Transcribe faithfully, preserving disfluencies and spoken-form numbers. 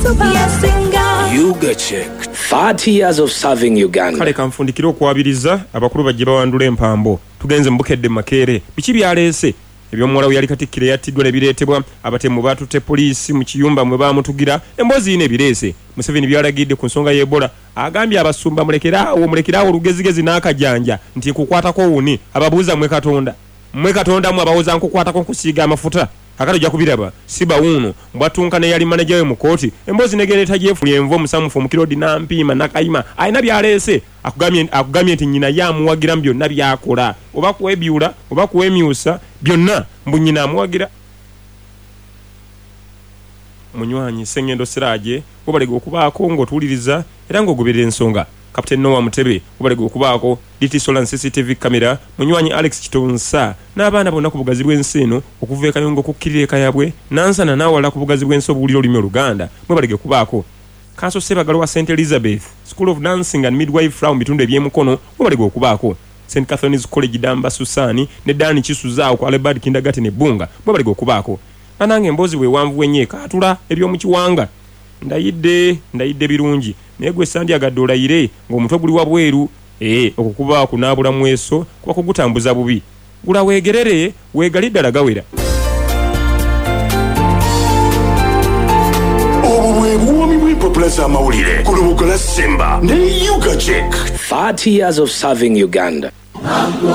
Yuga Check, thirty years of serving Uganda. Kale kanfundikira okwabiriza abakulu bajje bawandula empambo tugenze mbukedde makere biki byalese ebyo mwala yali katikkire yatiddwa nebireetebwa abatemu batutte poliisi mu kiyumba mwe bamutugira embozi ine birese Museveni byalagidde ku nsonga y'Ebola agambye abasumba mulekeraawo mulekeraawo lugezigezi n'akajanja nti kukwatako wuni ababuuza mwe Katonda mwe Katonda mu abawoza nkukwatako nkusiiga amafuta akati ja kubiraba siba uno mbwatunka ne yali manager we mu kooti embozi negereta jefu yenvo musamufu mukirodi na mpima nakayima ayina byalese akugamye akugamye nti nyina yamuwagira byonna byakola oba kuwebyula oba kuwemyusa byonna mbunyina amuwagira munywanyi Sengendo Siraje obalega okubaako ng'otuuliriza era ng'ogoberera ensonga Captain Noah Mutebe obalega okubaako D T Solan C C T V camera munywanyi Alex Kitonsa n'abaana bonna ku bugazi bw'ensi eno okuva ekayongo kukkirira ekayabwe nansana n'awala ku bugazi bw'ensi obuwulira olulimi Oluganda mwe balega kubaako Kanso Sebagalo wa Saint Elizabeth School of Dancing and Midwifery mu bitundu eby'emukono mwe balega okubaako Saint Catherine's College Damba Susani ne Dani Kisuzaawo ku Albert Kindergarten e Bunga mwe balega okubaako anange embozi we wanvu wenye katula ebyomu kiwanga ndayidde ndayidde birungi naye gwe sandi agadola ire ng'omutwe guli wabweru eh okukuba kunabula mweso kuba kugutambuza bubi gula wegerere wegalidde lagawera obwe buomi bwe population amawulire ku lubuga la Simba ne Yuga Check thirty years of serving Uganda.